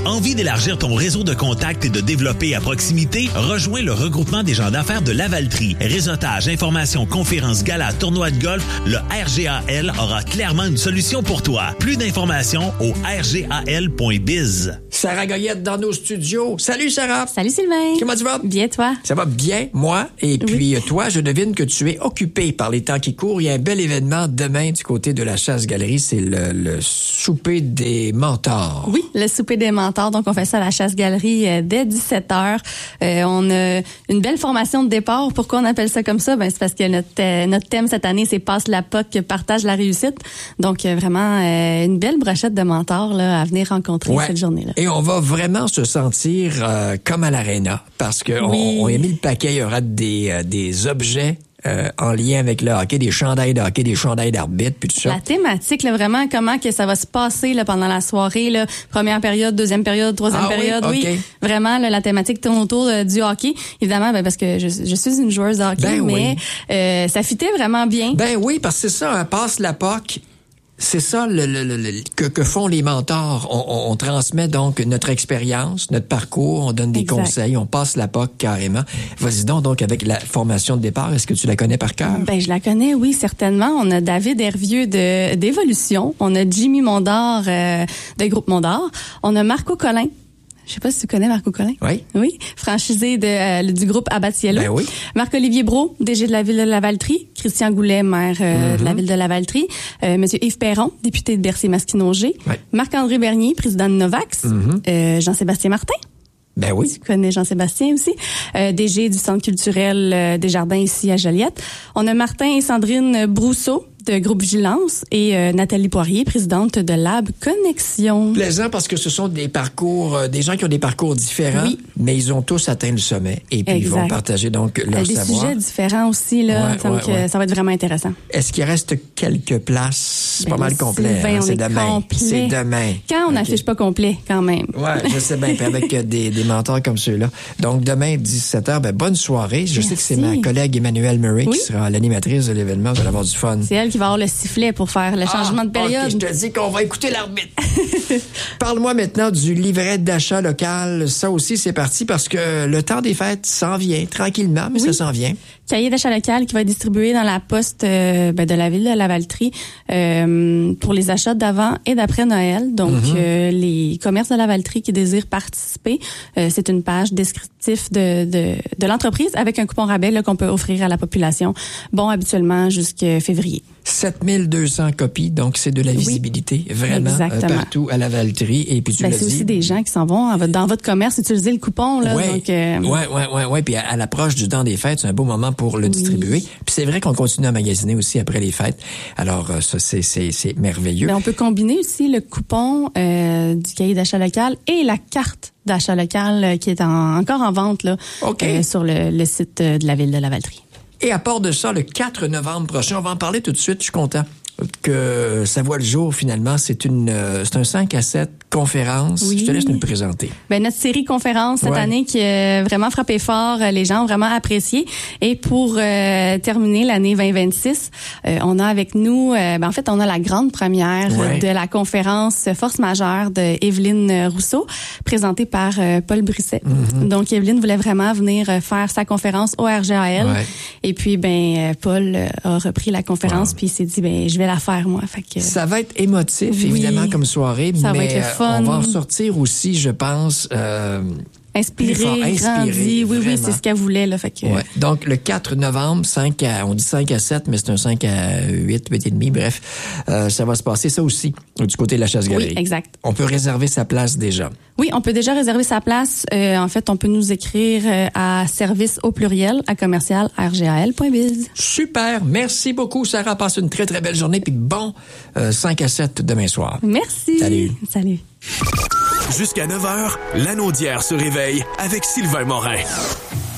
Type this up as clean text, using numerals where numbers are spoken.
Envie d'élargir ton réseau de contacts et de développer à proximité? Rejoins le regroupement des gens d'affaires de Lavaltrie. Réseautage, information, conférences, galas, tournois de golf, le RGAL aura clairement une solution pour toi. Plus d'informations au rgal.biz. Sarah Goyette dans nos studios. Salut Sarah. Salut Sylvain. Comment tu vas? Bien, toi? Ça va bien, moi. Et puis toi, je devine que tu es occupé par les temps qui courent. Il y a un bel événement demain du côté de la Chasse-Galerie. C'est le souper des mentors. Oui, le souper des mentors. Donc, on fait ça à la Chasse-Galerie dès 17h. On a une belle formation de départ. Pourquoi on appelle ça comme ça? Ben, c'est parce que notre thème cette année, c'est Passe la POC, partage la réussite. Donc, vraiment, une belle brochette de mentors là, à venir rencontrer cette journée-là. Et on va vraiment se sentir comme à l'Arena parce que on a mis le paquet. Il y aura des objets en lien avec le hockey, des chandails de hockey, des chandails d'arbitre, puis tout ça. La thématique, là, vraiment, comment que ça va se passer là, pendant la soirée, là, première période, deuxième période, troisième période, oui. Vraiment, là, la thématique tourne autour du hockey. Évidemment, parce que je suis une joueuse de hockey, mais ça fitait vraiment bien. Ben oui, parce que c'est ça, un passe la POC. C'est ça que font les mentors. On transmet donc notre expérience, notre parcours, on donne des conseils, on passe la POC carrément. Vas-y donc avec la formation de départ, est-ce que tu la connais par cœur? Ben je la connais, oui, certainement. On a David Hervieux d'Évolution, on a Jimmy Mondor de Groupe Mondor, on a Marco Collin. Je sais pas si tu connais Marco Collin. Oui. Oui. Franchisé du groupe Abatiello. Ben oui. Marc-Olivier Brault, DG de la ville de Lavaltrie. Christian Goulet, maire de la ville de Lavaltrie. Monsieur Yves Perron, député de Bercy-Masquinongé. Oui. Marc-André Bernier, président de Novax. Jean-Sébastien Martin. Ben oui. Tu connais Jean-Sébastien aussi. DG du Centre culturel des Jardins ici à Joliette. On a Martin et Sandrine Brousseau de Groupe Vigilance et Nathalie Poirier, présidente de Lab Connexion. Plaisant parce que ce sont des parcours, des gens qui ont des parcours différents, mais ils ont tous atteint le sommet et puis ils vont partager donc leur savoir. Des sujets différents aussi, là. Donc, ça va être vraiment intéressant. Est-ce qu'il reste quelques places? C'est pas mal complet. Sylvain, c'est demain. Complet. C'est demain. Quand on n'affiche pas complet, quand même. Ouais, je sais bien. Puis avec des mentors comme ceux-là. Donc, demain, 17h, bonne soirée. Je sais que c'est ma collègue Emmanuelle Murray qui sera l'animatrice de l'événement. Vous allez avoir du fun. C'est elle qui va avoir le sifflet pour faire le changement de période. Okay, je te dis qu'on va écouter l'arbitre. Parle-moi maintenant du livret d'achat local. Ça aussi, c'est parti parce que le temps des fêtes s'en vient tranquillement, mais ça s'en vient. Cahier d'achat local qui va être distribué dans la poste de la ville de Lavaltrie pour les achats d'avant et d'après Noël. Donc, les commerces de Lavaltrie qui désirent participer, c'est une page descriptive de l'entreprise avec un coupon rabais là, qu'on peut offrir à la population. Bon, habituellement jusqu'à février. 7200 copies, donc c'est de la visibilité vraiment partout à Lavaltrie. Et puis tu l'as dit. C'est aussi des gens qui s'en vont dans votre commerce utiliser le coupon là. Ouais. Puis à l'approche du temps des fêtes, c'est un beau moment pour le distribuer. Puis c'est vrai qu'on continue à magasiner aussi après les fêtes. Alors ça c'est merveilleux. Mais on peut combiner aussi le coupon du cahier d'achat local et la carte d'achat local qui est encore en vente là sur le site de la ville de Lavaltrie. Et à part de ça, le 4 novembre prochain, on va en parler tout de suite, je suis content que ça voit le jour finalement. C'est un 5 à 7 conférence. Je te laisse nous le présenter. Notre série conférence cette année qui a vraiment frappé fort, les gens ont vraiment apprécié. Et pour terminer l'année 2026, on a avec nous, en fait, on a la grande première de la conférence Force majeure de Évelyne Rousseau, présentée par Paul Brisset. Donc, Évelyne voulait vraiment venir faire sa conférence au RGAL. Et puis, Paul a repris la conférence puis il s'est dit, je vais la faire, moi. Fait que, ça va être émotif, évidemment, comme soirée, ça mais va être le fun. On va en sortir aussi, je pense... Inspiré, grandi. Oui, c'est ce qu'elle voulait, là. Fait que... Donc, le 4 novembre, on dit 5 à 7, mais c'est un 5 à 8 et demi, bref. Ça va se passer, ça aussi, du côté de la Chasse-Galerie. Oui, exact. On peut réserver sa place déjà. Oui, on peut déjà réserver sa place. En fait, on peut nous écrire à service au pluriel à commercial@rgal.biz. Super. Merci beaucoup, Sarah. Passe une très, très belle journée. Puis bon, 5 à 7 demain soir. Merci. Salut. Jusqu'à 9h, l'Anaudière se réveille avec Sylvain Morin.